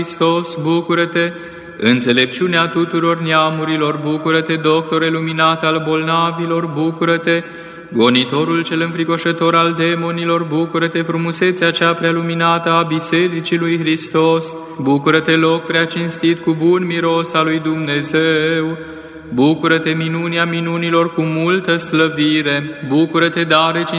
Hristos, bucură-te, înțelepciunea tuturor neamurilor, bucură-te, doctore luminat al bolnavilor, bucură-te, gonitorul cel înfricoșător al demonilor, bucură-te, frumusețea cea prea luminată a Bisericii lui Hristos, bucură-te, loc prea cinstit cu bun miros al lui Dumnezeu, bucură-te, minunea minunilor cu multă slăvire, bucură-te, dare